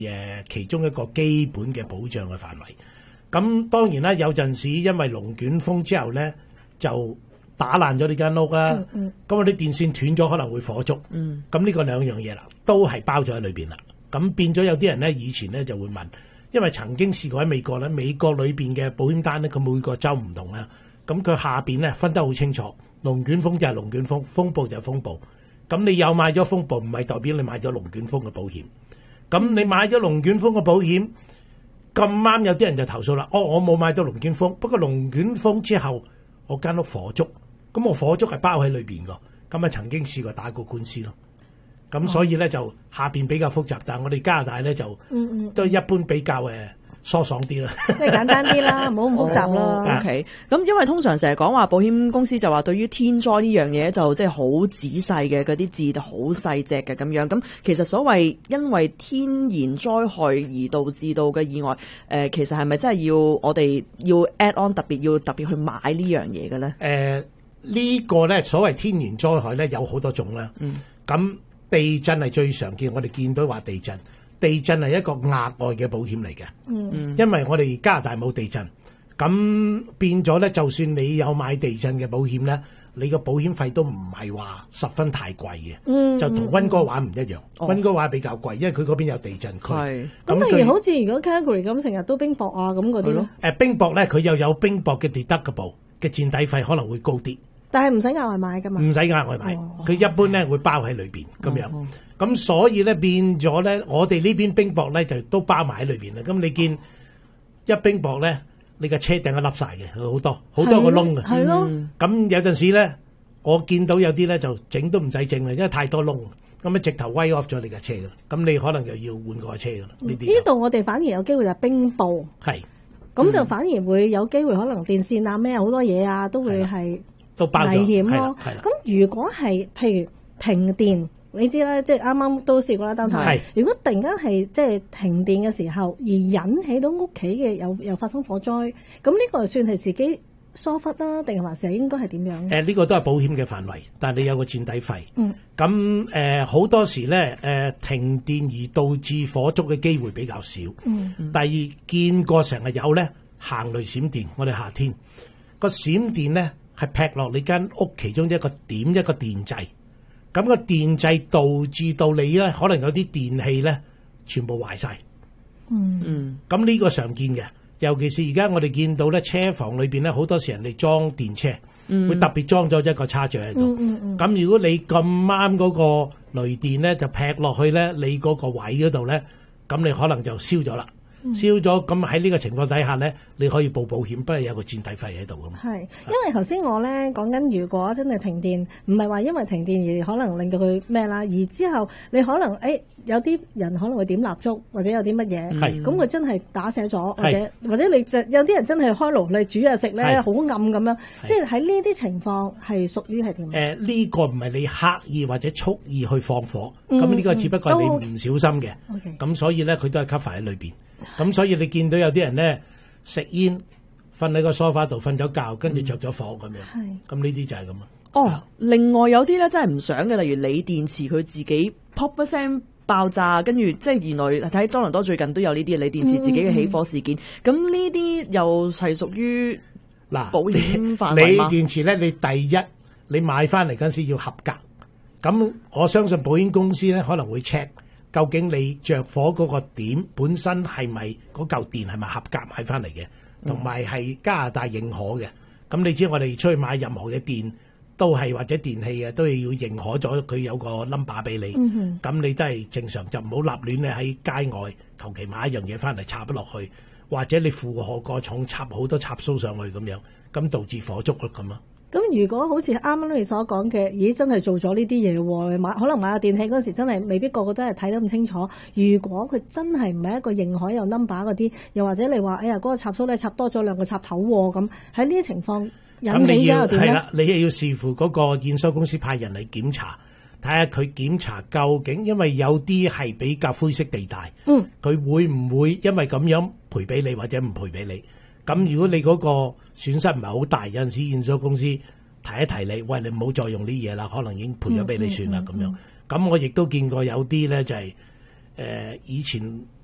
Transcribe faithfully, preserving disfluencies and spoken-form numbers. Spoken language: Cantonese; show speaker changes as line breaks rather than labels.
誒其中一個基本嘅保障嘅範圍。咁當然啦，有陣時因為龍捲風之後咧，就打爛咗呢間屋啦。咁、嗯嗯、我啲電線斷咗，可能會火燭。咁、嗯、呢個兩樣嘢啦，都係包咗喺裏邊啦。咁變咗有啲人咧，以前咧就會問，因為曾經試過喺美國咧，美國裏邊嘅保險單咧，佢每個州唔同啦。咁佢下邊咧分得好清楚，龍捲風就係龍捲風，風暴就係風暴。咁你有買咗風暴，唔係代表你買咗龍捲風嘅保險。咁你買咗龍捲風嘅保險，咁啱有啲人就投訴啦。哦，我冇買到龍捲風，不過龍捲風之後我間屋火燭，咁我火燭係包喺裏邊㗎。咁啊曾經試過打過官司咯。咁所以咧就下邊比較複雜，但係我哋加拿大咧就都一般比較誒疏爽啲啦，
即係簡單啲啦，唔好咁複雜啦。
O K， 咁因為通常成日講話保險公司就話對於天災呢樣嘢就即係好仔細嘅，嗰啲字好細隻嘅咁樣。咁其實所謂因為天然災害而導致到嘅意外，誒、呃、其實係咪真係要我哋要 add on 特別要特別去買呢樣嘢嘅咧？誒、
呃這個、呢個咧所謂天然災害咧有好多種啦。嗯，咁地震係最常見，我哋見到話地震。地震係一個額外嘅保險嚟嘅，嗯，因為我哋加拿大冇地震，咁變咗咧，就算你有買地震嘅保險咧，你個保險費都唔係話十分太貴嘅，嗯，就同溫哥華唔一樣，溫、嗯、哥華比較貴，因為佢嗰邊有地震區。係，
咁譬如好似如果 Calgary 咁成日都冰雹啊咁嗰啲咯，
誒冰雹咧佢又有冰雹嘅 deductible 嘅墊底費可能會高啲，
但係唔使額外買㗎嘛，
唔使額外買，佢、哦、一般咧會包喺裏邊咁樣。哦咁所以咧變咗咧，我哋呢邊冰雹咧就都包埋喺裏邊啦。咁你見一冰雹咧，你個車頂一凹晒嘅，好多好多個窿嘅。係咯。咁、嗯、有陣時咧，我見到有啲咧就整都唔使整啦，因為太多窿。咁啊直頭 write off 咗你架車㗎。咁你可能就要換個車㗎啦。呢啲。呢度
我哋反而有機會就冰雹。係。咁就反而會有機會可能電線啊咩好多嘢啊都會係都危險咯。係啦。咁如果係譬如停電。你知啦，即係啱啱都試過啦，當台。如果突然間係即係停電嘅時候，而引起到屋企嘅又又發生火災，咁呢個算係自己疏忽啦，定係還是係應該係點樣？誒、呃，呢、這個都係保險嘅範圍，但係你有個墊底費。嗯。咁誒好多時咧，誒、呃、停電而導致火燭嘅機會比較少。嗯。第二見過成日有咧行雷閃電，我哋夏天個閃電咧係劈落你間屋其中一個點一個電掣。咁、那個電掣導致到你咧，可能有啲電器咧，全部壞晒。嗯嗯。咁呢個常見嘅，尤其是而家我哋見到咧，車房裏邊咧，好多時人哋裝電車，嗯、會特別裝咗一個叉著喺度。咁、嗯嗯嗯、如果你咁啱嗰個雷電咧，就劈落去咧，你嗰個位嗰度咧，咁你可能就燒咗啦。燒咗，咁喺呢個情況底下咧，你可以報保險，不過有個墊底費喺度噶嘛。係，因為頭先我咧講緊，如果真係停電，唔係話因為停電而可能令到佢咩啦，而之後你可能誒、哎、有啲人可能會點蠟燭，或者有啲乜嘢，係咁佢真係打瀉咗，或者或者你就有啲人真係開爐嚟煮嘢食咧，好暗咁樣，即係喺呢啲情況係屬於係點？誒、呃、呢、這個唔係你刻意或者蓄意去放火，咁、嗯、呢個只不過係你唔小心嘅，咁、嗯、所以咧佢都係 cover 喺裏邊。咁所以你見到有啲人咧食煙，瞓喺個梳化度瞓咗覺，跟住着咗火咁樣。係。咁呢啲就係咁啊。
哦，另外有啲咧真係唔想嘅，例如鋰電池佢自己 pop 一聲爆炸，跟住即係原來睇多倫多最近都有呢啲鋰電池自己嘅起火事件。咁呢啲又係屬於嗱保險範圍嗎？鋰電池咧，你第一你買翻嚟嗰陣時要合格。咁我相信保險公司咧可能會 check。究竟你着火嗰個點本身係咪嗰嚿電係咪合格買翻嚟嘅，同埋係加拿大認可嘅？咁你知我哋出去買任何嘅電都係或者電器嘅都係要認可咗佢有個 number 俾你。咁、嗯、你都係正常就唔好立亂咧喺街外求其買一樣嘢翻嚟插咗落去，或者你負荷過重插好多插蘇上去咁樣，咁導致火燭咯咁咯。
咁如果好似啱啱你所講嘅，咦真係做咗呢啲嘢喎，買可能買下電器嗰時真係未必個個都係睇得咁清楚。如果佢真係唔係一個認可有 number 嗰啲，又或者你話哎呀嗰、嗰個插蘇咧插多咗兩個插頭喎，咁喺呢啲情況引起咗又點咧？係啦，你係要視乎嗰個驗收公司派人嚟檢查，睇下佢檢查究竟，因為有啲係比較灰色地帶，嗯，佢會唔會因為咁樣賠俾你或者唔賠俾你？咁如果你嗰個損失唔係好大，有陣時驗收公司提一提你，喂，你唔好再用呢嘢啦，可能已經賠咗俾你算啦咁、嗯嗯嗯、樣。咁我亦都見過有啲咧就係、是、誒、呃、以前